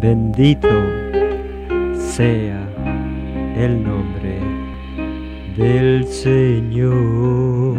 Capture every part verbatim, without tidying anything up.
Bendito sea el nombre del Señor.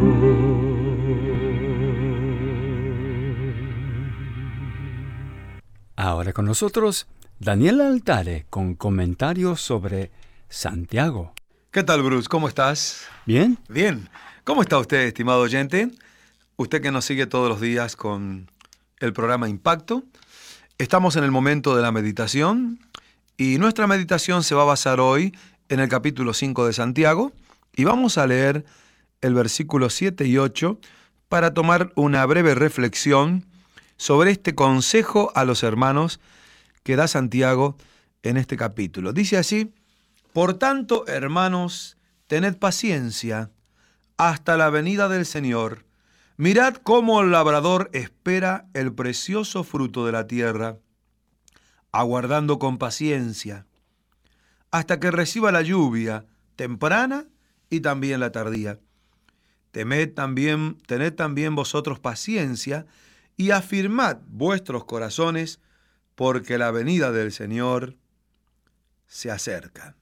Ahora con nosotros, Daniel Altare, con comentarios sobre Santiago. ¿Qué tal, Bruce? ¿Cómo estás? ¿Bien? Bien. ¿Cómo está usted, estimado oyente? Usted que nos sigue todos los días con el programa Impacto. Estamos en el momento de la meditación y nuestra meditación se va a basar hoy en el capítulo cinco de Santiago y vamos a leer el versículo siete y ocho para tomar una breve reflexión sobre este consejo a los hermanos que da Santiago en este capítulo. Dice así: por tanto, hermanos, tened paciencia hasta la venida del Señor. Mirad cómo el labrador espera el precioso fruto de la tierra, aguardando con paciencia, hasta que reciba la lluvia temprana y también la tardía. Temed también, tened también vosotros paciencia y afirmad vuestros corazones, porque la venida del Señor se acerca.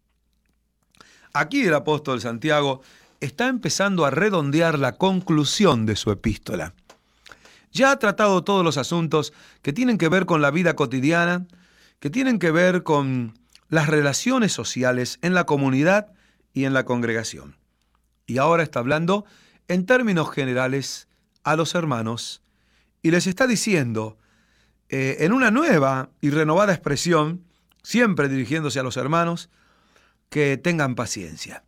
Aquí el apóstol Santiago está empezando a redondear la conclusión de su epístola. Ya ha tratado todos los asuntos que tienen que ver con la vida cotidiana, que tienen que ver con las relaciones sociales en la comunidad y en la congregación. Y ahora está hablando en términos generales a los hermanos y les está diciendo, eh, en una nueva y renovada expresión, siempre dirigiéndose a los hermanos, que tengan paciencia.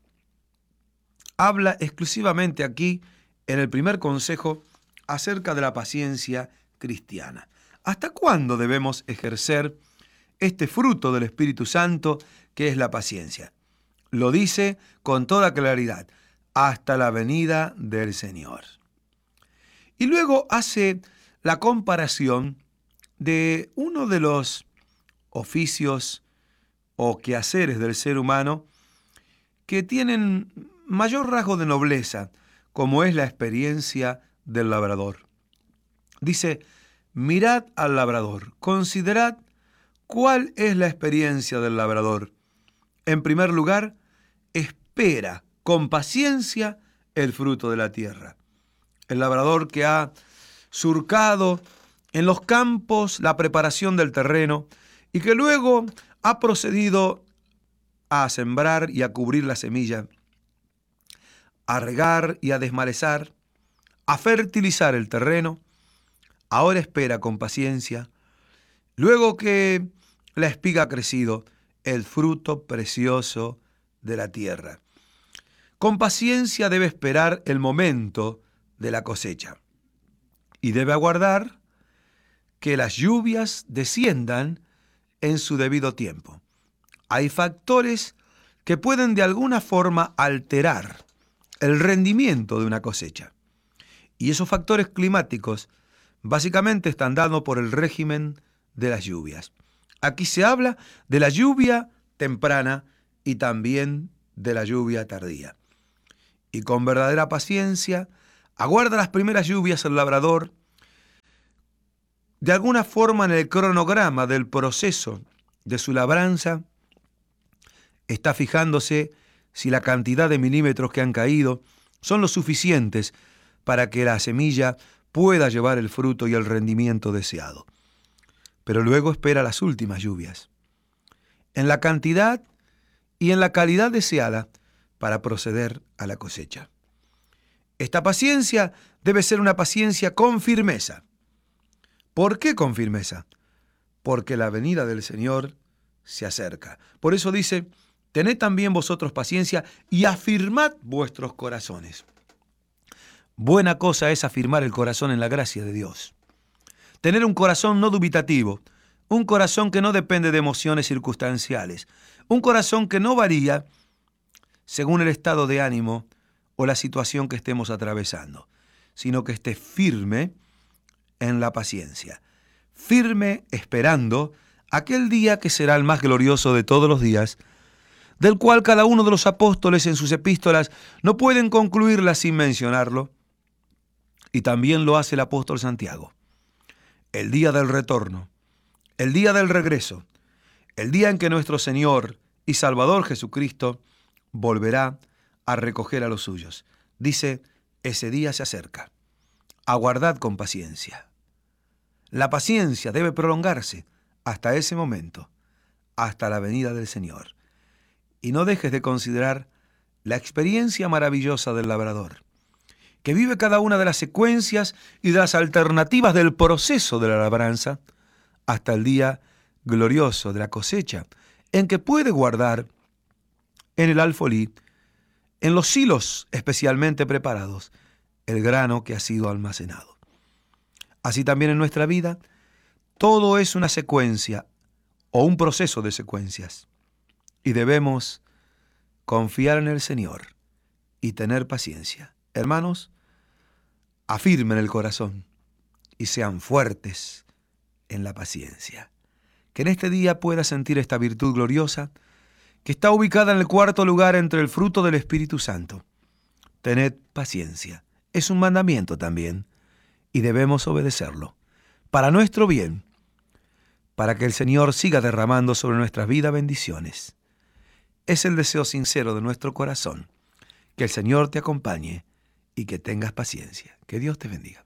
Habla exclusivamente aquí, en el primer consejo, acerca de la paciencia cristiana. ¿Hasta cuándo debemos ejercer este fruto del Espíritu Santo que es la paciencia? Lo dice con toda claridad, hasta la venida del Señor. Y luego hace la comparación de uno de los oficios o quehaceres del ser humano que tienen mayor rasgo de nobleza, como es la experiencia del labrador. Dice, mirad al labrador, considerad cuál es la experiencia del labrador. En primer lugar, espera con paciencia el fruto de la tierra. El labrador que ha surcado en los campos la preparación del terreno y que luego ha procedido a sembrar y a cubrir la semilla, a regar y a desmalezar, a fertilizar el terreno, ahora espera con paciencia, luego que la espiga ha crecido, el fruto precioso de la tierra. Con paciencia debe esperar el momento de la cosecha y debe aguardar que las lluvias desciendan en su debido tiempo. Hay factores que pueden de alguna forma alterar el rendimiento de una cosecha. Y esos factores climáticos básicamente están dados por el régimen de las lluvias. Aquí se habla de la lluvia temprana y también de la lluvia tardía. Y con verdadera paciencia aguarda las primeras lluvias el labrador. De alguna forma en el cronograma del proceso de su labranza está fijándose si la cantidad de milímetros que han caído son lo suficientes para que la semilla pueda llevar el fruto y el rendimiento deseado. Pero luego espera las últimas lluvias, en la cantidad y en la calidad deseada para proceder a la cosecha. Esta paciencia debe ser una paciencia con firmeza. ¿Por qué con firmeza? Porque la venida del Señor se acerca. Por eso dice, tened también vosotros paciencia y afirmad vuestros corazones. Buena cosa es afirmar el corazón en la gracia de Dios. Tener un corazón no dubitativo, un corazón que no depende de emociones circunstanciales, un corazón que no varía según el estado de ánimo o la situación que estemos atravesando, sino que esté firme en la paciencia, firme esperando aquel día que será el más glorioso de todos los días, del cual cada uno de los apóstoles en sus epístolas no pueden concluirla sin mencionarlo, y también lo hace el apóstol Santiago. El día del retorno, el día del regreso, el día en que nuestro Señor y Salvador Jesucristo volverá a recoger a los suyos. Dice, ese día se acerca. Aguardad con paciencia. La paciencia debe prolongarse hasta ese momento, hasta la venida del Señor. Y no dejes de considerar la experiencia maravillosa del labrador, que vive cada una de las secuencias y de las alternativas del proceso de la labranza hasta el día glorioso de la cosecha, en que puede guardar en el alfolí, en los silos especialmente preparados, el grano que ha sido almacenado. Así también en nuestra vida, todo es una secuencia o un proceso de secuencias, y debemos confiar en el Señor y tener paciencia. Hermanos, afirmen el corazón y sean fuertes en la paciencia. Que en este día pueda sentir esta virtud gloriosa que está ubicada en el cuarto lugar entre el fruto del Espíritu Santo. Tened paciencia. Es un mandamiento también y debemos obedecerlo para nuestro bien, para que el Señor siga derramando sobre nuestras vidas bendiciones. Es el deseo sincero de nuestro corazón, que el Señor te acompañe y que tengas paciencia. Que Dios te bendiga.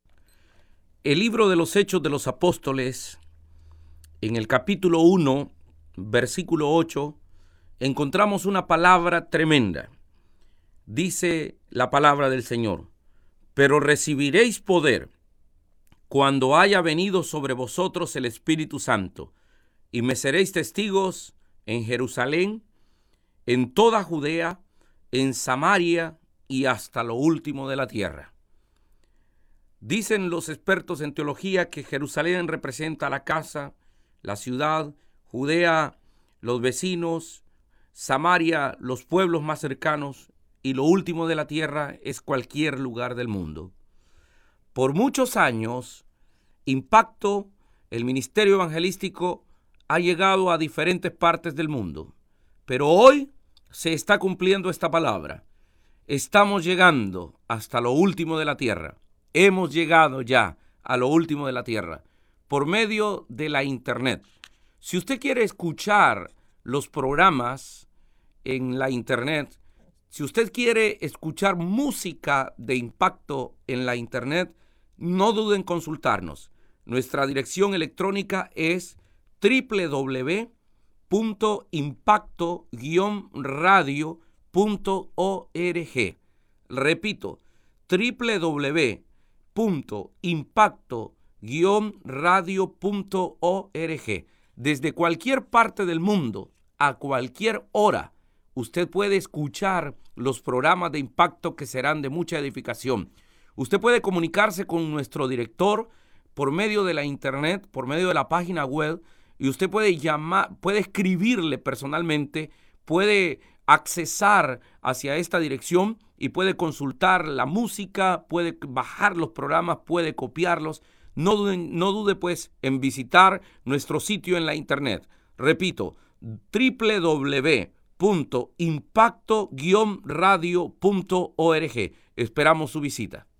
El libro de los Hechos de los Apóstoles, en el capítulo uno, versículo ocho, encontramos una palabra tremenda. Dice la palabra del Señor: pero recibiréis poder cuando haya venido sobre vosotros el Espíritu Santo, y me seréis testigos en Jerusalén, en toda Judea, en Samaria y hasta lo último de la tierra. Dicen los expertos en teología que Jerusalén representa la casa, la ciudad, Judea, los vecinos, Samaria, los pueblos más cercanos, y lo último de la tierra es cualquier lugar del mundo. Por muchos años, Impacto, el ministerio evangelístico, ha llegado a diferentes partes del mundo. Pero hoy se está cumpliendo esta palabra. Estamos llegando hasta lo último de la tierra. Hemos llegado ya a lo último de la tierra por medio de la internet. Si usted quiere escuchar los programas en la internet, si usted quiere escuchar música de Impacto en la internet, no duden en consultarnos. Nuestra dirección electrónica es doble u doble u doble u punto impacto guion radio punto org. Repito, doble u doble u doble u punto impacto guion radio punto org. Desde cualquier parte del mundo, a cualquier hora, usted puede escuchar los programas de Impacto que serán de mucha edificación. Usted puede comunicarse con nuestro director por medio de la internet, por medio de la página web, y usted puede llamar, puede escribirle personalmente, puede accesar hacia esta dirección y puede consultar la música, puede bajar los programas, puede copiarlos. No dude, no dude pues en visitar nuestro sitio en la internet. Repito, doble u doble u doble u punto impacto guion radio punto org. Esperamos su visita.